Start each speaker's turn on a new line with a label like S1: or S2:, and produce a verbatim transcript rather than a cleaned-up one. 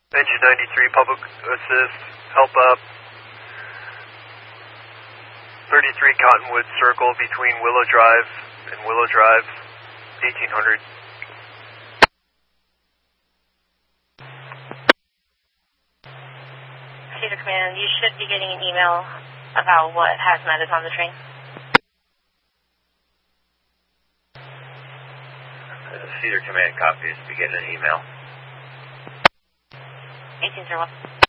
S1: Engine ninety-three, public assist, help up. thirty-three Cottonwood Circle between Willow Drive and Willow Drive, eighteen hundred.
S2: Cedar Command, you should be getting an email about what hazmat is on the train.
S3: Cedar Command copies, be getting an email.
S2: eighteen zero one.